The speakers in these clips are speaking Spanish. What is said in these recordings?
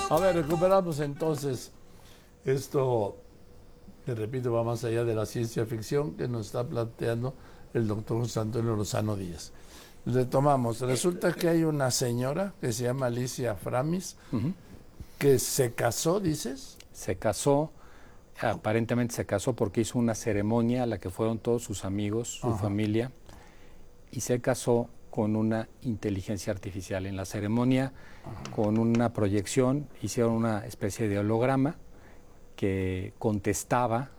A ver, recuperamos entonces esto, que repito, va más allá de la ciencia ficción que nos está planteando el doctor José Antonio Lozano Díaz. Retomamos. Resulta que hay una señora que se llama Alicia Framis, que se casó, ¿dices? Se casó, aparentemente se casó porque hizo una ceremonia a la que fueron todos sus amigos, su familia, y se casó con una inteligencia artificial. En la ceremonia, con una proyección, hicieron una especie de holograma que contestaba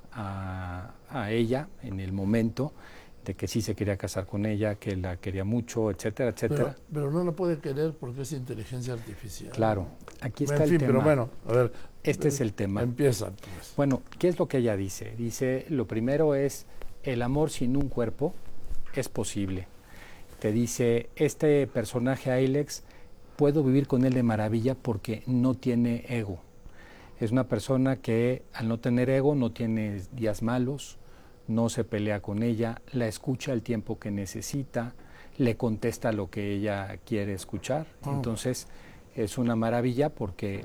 a ella en el momento de que sí se quería casar con ella, que la quería mucho, etcétera, etcétera. Pero no la puede querer porque es inteligencia artificial. Claro, aquí está el tema. Pero bueno, a ver. Este es el tema. Empieza, pues. Bueno, ¿qué es lo que ella dice? Dice, lo primero es, el amor sin un cuerpo es posible. Te dice, este personaje Ailex, puedo vivir con él de maravilla porque no tiene ego. Es una persona que al no tener ego no tiene días malos, no se pelea con ella, la escucha el tiempo que necesita, le contesta lo que ella quiere escuchar. Entonces es una maravilla porque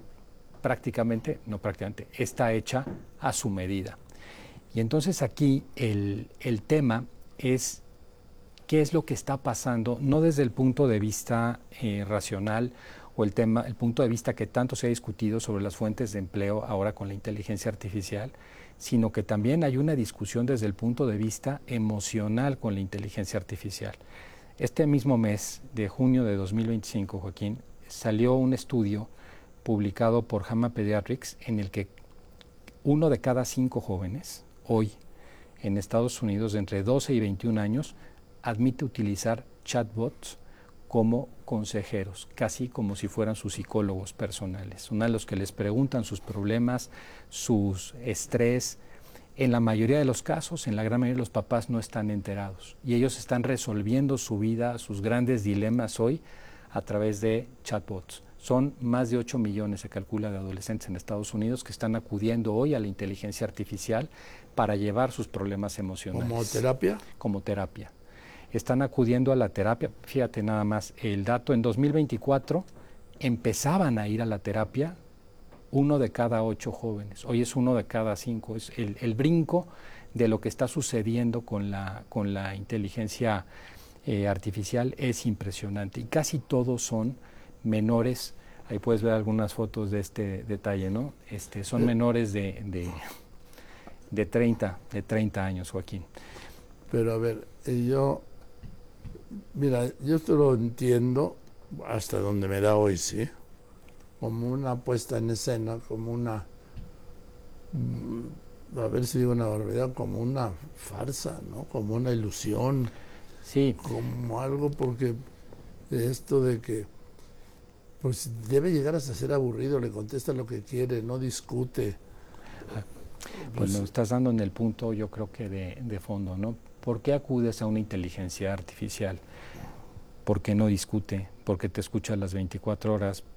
no prácticamente, está hecha a su medida. Y entonces aquí el tema es qué es lo que está pasando, no desde el punto de vista racional o el punto de vista que tanto se ha discutido sobre las fuentes de empleo ahora con la inteligencia artificial, sino que también hay una discusión desde el punto de vista emocional con la inteligencia artificial. Este mismo mes de junio de 2025, Joaquín, salió un estudio publicado por JAMA Pediatrics en el que 1 de cada 5 jóvenes hoy en Estados Unidos de entre 12 y 21 años admite utilizar chatbots como consejeros, casi como si fueran sus psicólogos personales. Son a los que les preguntan sus problemas, sus estrés. En la mayoría de los casos, en la gran mayoría de los papás no están enterados y ellos están resolviendo su vida, sus grandes dilemas hoy a través de chatbots. Son más de 8 millones, se calcula, de adolescentes en Estados Unidos que están acudiendo hoy a la inteligencia artificial para llevar sus problemas emocionales. ¿Como terapia? Como terapia. Están acudiendo a la terapia. Fíjate nada más, el dato en 2024 empezaban a ir a la terapia 1 de cada 8 jóvenes. Hoy es 1 de cada 5. Es el brinco de lo que está sucediendo con la inteligencia artificial es impresionante. Y casi todos son menores. Ahí puedes ver algunas fotos de este detalle, ¿no? Son menores de 30 años, Joaquín. Pero a ver, mira, yo esto lo entiendo hasta donde me da hoy, ¿sí? Como una puesta en escena, como una, a ver si digo una barbaridad, como una farsa, ¿no? Como una ilusión. Sí. Como algo, porque esto de que pues debe llegar hasta ser aburrido, le contesta lo que quiere, no discute. Pues lo estás dando en el punto, yo creo que de fondo, ¿no? ¿Por qué acudes a una inteligencia artificial? ¿Por qué no discute? ¿Por qué te escucha las 24 horas?